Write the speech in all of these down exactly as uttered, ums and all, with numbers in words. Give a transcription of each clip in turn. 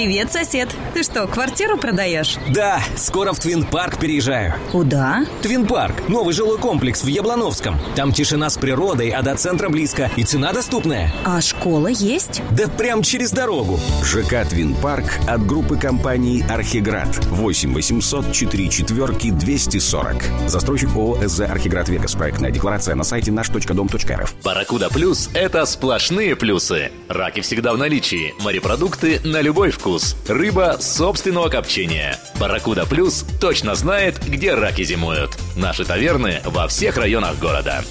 Привет, сосед. Ты что, квартиру продаешь? Да, скоро в Твин-парк переезжаю. Куда? Твин-парк, новый жилой комплекс в Яблоновском. Там тишина с природой, а до центра близко. И цена доступная. А школа есть? Да прям через дорогу. ЖК «Твин-парк» от группы компаний «Архиград». восемь восемьсот четыре четверки двести сорок. Застройщик ООО «СЗ Архиград Вегас». Проектная декларация на сайте наш точка дом точка эр эф. Барракуда Плюс – это сплошные плюсы. Раки всегда в наличии. Морепродукты на любой вкус. Рыба собственного копчения. Барракуда Плюс точно знает, где раки зимуют. Наши таверны во всех районах города.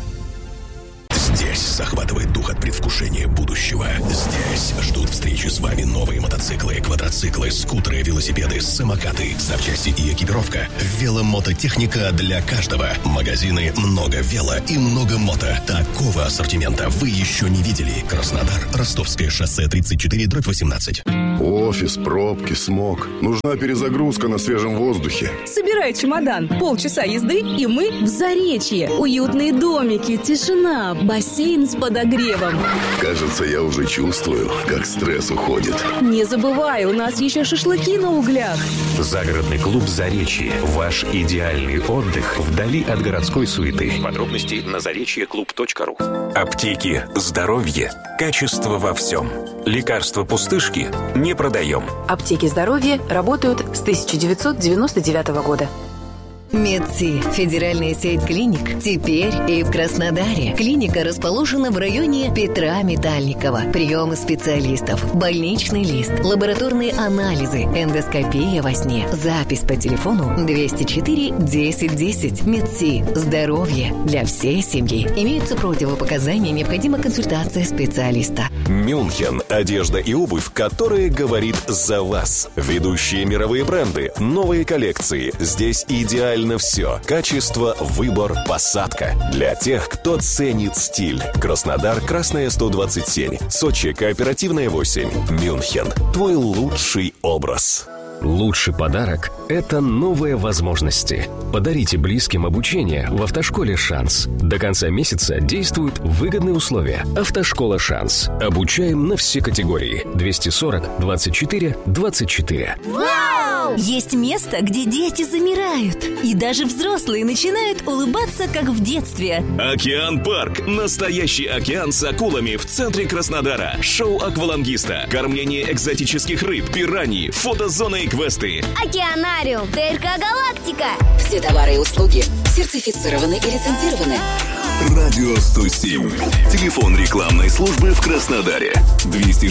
Здесь захватывает дух от предвкушения будущего. Здесь ждут встречи с вами новые мотоциклы, квадроциклы, скутеры, велосипеды, самокаты, запчасти и экипировка. Веломототехника для каждого. Магазины «Много вело» и «Много мото». Такого ассортимента вы еще не видели. Краснодар, Ростовское шоссе тридцать четыре дробь восемнадцать. Офис, пробки, смог. Нужна перезагрузка на свежем воздухе. Собирай чемодан. Полчаса езды, и мы в Заречье. Уютные домики, тишина, бассейн с подогревом. Кажется, я уже чувствую, как стресс уходит. Не забывай, у нас еще шашлыки на углях. Загородный клуб «Заречье». Ваш идеальный отдых вдали от городской суеты. Подробности на заречье клуб точка ру. Аптеки, здоровье, качество во всем. Лекарства пустышки не продаем. Аптеки здоровья работают с тысяча девятьсот девяносто девятого года. Медси. Федеральная сеть клиник теперь и в Краснодаре. Клиника расположена в районе Петра Метальникова. Приемы специалистов, больничный лист, лабораторные анализы, эндоскопия во сне. Запись по телефону двести четыре десять десять. Медси. Здоровье для всей семьи. Имеются противопоказания, необходима консультация специалиста. Мюнхен. Одежда и обувь, которая говорит за вас. Ведущие мировые бренды, новые коллекции. Здесь идеально все. Качество, выбор, посадка. Для тех, кто ценит стиль. Краснодар, Красная сто двадцать семь. Сочи, Кооперативная восемь. Мюнхен. Твой лучший образ. Лучший подарок – это новые возможности. Подарите близким обучение в автошколе «Шанс». До конца месяца действуют выгодные условия. Автошкола «Шанс». Обучаем на все категории. двести сорок двадцать четыре двадцать четыре. Вау! Есть место, где дети замирают. И даже взрослые начинают улыбаться, как в детстве. Океан Парк. Настоящий океан с акулами в центре Краснодара. Шоу аквалангиста. Кормление экзотических рыб, пираний, фотозона и квесты. Океанариум. ТРК «Галактика». Все товары и услуги сертифицированы и лицензированы. Радио сто семь. Телефон рекламной службы в Краснодаре. двести